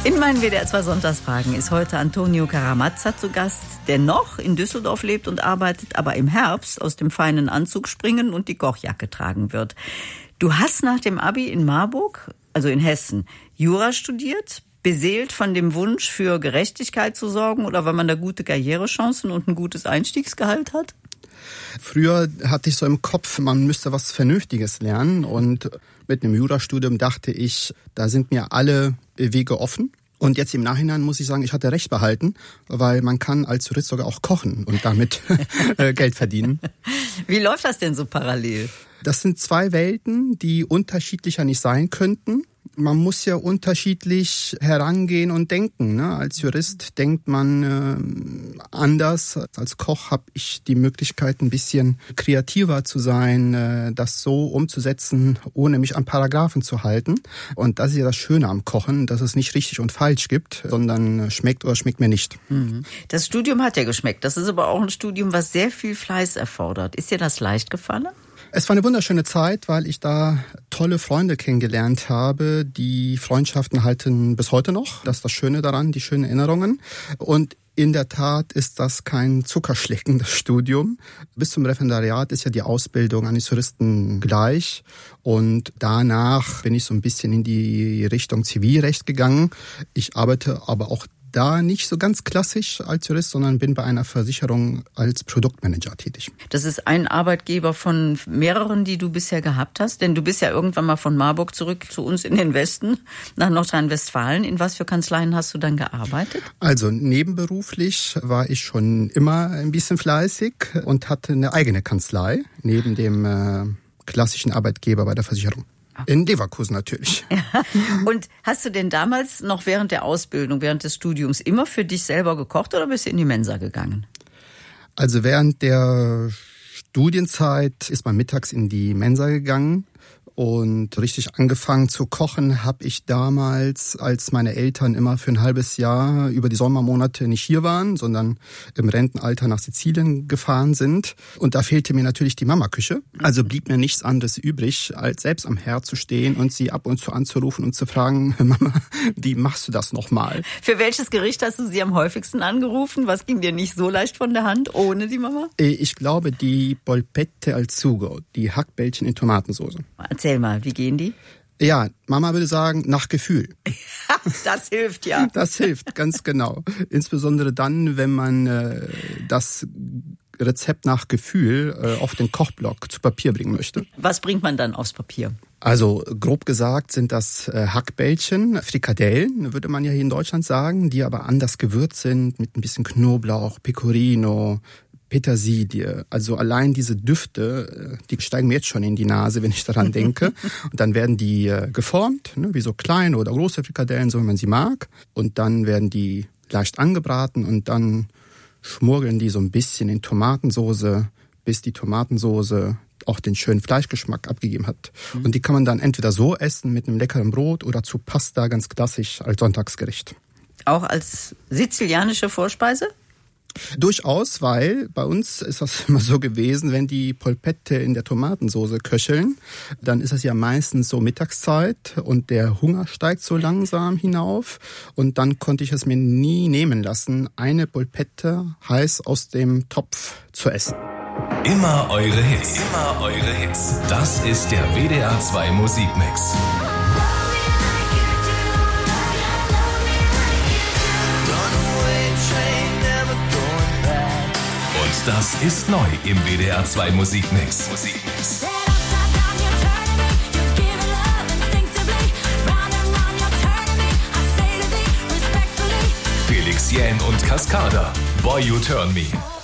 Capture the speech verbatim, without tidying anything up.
In meinen W D R zwei Sonntagsfragen ist heute Antonio Caramazza zu Gast, der noch in Düsseldorf lebt und arbeitet, aber im Herbst aus dem feinen Anzug springen und die Kochjacke tragen wird. Du hast nach dem Abi in Marburg, also in Hessen, Jura studiert, beseelt von dem Wunsch, für Gerechtigkeit zu sorgen, oder weil man da gute Karrierechancen und ein gutes Einstiegsgehalt hat? Früher hatte ich so im Kopf, man müsste was Vernünftiges lernen, und mit einem Jurastudium dachte ich, da sind mir alle Wege offen. Und jetzt im Nachhinein muss ich sagen, ich hatte recht behalten, weil man kann als Jurist sogar auch kochen und damit Geld verdienen. Wie läuft das denn so parallel? Das sind zwei Welten, die unterschiedlicher nicht sein könnten. Man muss ja unterschiedlich herangehen und denken, ne? Als Jurist denkt man äh, anders. Als Koch habe ich die Möglichkeit, ein bisschen kreativer zu sein, äh, das so umzusetzen, ohne mich an Paragraphen zu halten. Und das ist ja das Schöne am Kochen, dass es nicht richtig und falsch gibt, sondern schmeckt oder schmeckt mir nicht. Das Studium hat ja geschmeckt. Das ist aber auch ein Studium, was sehr viel Fleiß erfordert. Ist dir das leicht gefallen? Es war eine wunderschöne Zeit, weil ich da tolle Freunde kennengelernt habe. Die Freundschaften halten bis heute noch. Das ist das Schöne daran, die schönen Erinnerungen. Und in der Tat ist das kein Zuckerschlecken, das Studium. Bis zum Referendariat ist ja die Ausbildung eines Juristen gleich. Und danach bin ich so ein bisschen in die Richtung Zivilrecht gegangen. Ich arbeite aber auch da nicht so ganz klassisch als Jurist, sondern bin bei einer Versicherung als Produktmanager tätig. Das ist ein Arbeitgeber von mehreren, die du bisher gehabt hast? Denn du bist ja irgendwann mal von Marburg zurück zu uns in den Westen, nach Nordrhein-Westfalen. In was für Kanzleien hast du dann gearbeitet? Also nebenberuflich war ich schon immer ein bisschen fleißig und hatte eine eigene Kanzlei neben dem äh, klassischen Arbeitgeber bei der Versicherung. In Leverkusen natürlich. Ja. Und hast du denn damals noch während der Ausbildung, während des Studiums immer für dich selber gekocht oder bist du in die Mensa gegangen? Also während der Studienzeit ist man mittags in die Mensa gegangen. Und richtig angefangen zu kochen habe ich damals, als meine Eltern immer für ein halbes Jahr über die Sommermonate nicht hier waren, sondern im Rentenalter nach Sizilien gefahren sind. Und da fehlte mir natürlich die Mamaküche. Also blieb mir nichts anderes übrig, als selbst am Herd zu stehen und sie ab und zu anzurufen und zu fragen, Mama, wie machst du das nochmal? Für welches Gericht hast du sie am häufigsten angerufen? Was ging dir nicht so leicht von der Hand ohne die Mama? Ich glaube, die Polpette al Sugo, die Hackbällchen in Tomatensauce. Erzähl mal, wie gehen die? Ja, Mama würde sagen, nach Gefühl. Das hilft ja. Das hilft, ganz genau. Insbesondere dann, wenn man äh, das Rezept nach Gefühl äh, auf den Kochblock zu Papier bringen möchte. Was bringt man dann aufs Papier? Also grob gesagt sind das äh, Hackbällchen, Frikadellen, würde man ja hier in Deutschland sagen, die aber anders gewürzt sind mit ein bisschen Knoblauch, Pecorino, Petersilie, also allein diese Düfte, die steigen mir jetzt schon in die Nase, wenn ich daran denke. Und dann werden die geformt, ne, wie so kleine oder große Frikadellen, so wie man sie mag. Und dann werden die leicht angebraten und dann schmurgeln die so ein bisschen in Tomatensauce, bis die Tomatensauce auch den schönen Fleischgeschmack abgegeben hat. Mhm. Und die kann man dann entweder so essen mit einem leckeren Brot oder zu Pasta, ganz klassisch als Sonntagsgericht. Auch als sizilianische Vorspeise? Durchaus, weil bei uns ist das immer so gewesen, wenn die Polpette in der Tomatensauce köcheln, dann ist es ja meistens so Mittagszeit und der Hunger steigt so langsam hinauf und dann konnte ich es mir nie nehmen lassen, eine Polpette heiß aus dem Topf zu essen. Immer eure Hits, immer eure Hits. Das ist der W D R zwei Musikmix. Das ist neu im W D R zwei Musikmix. Musikmix. Felix Jähn und Cascada, Boy You Turn Me.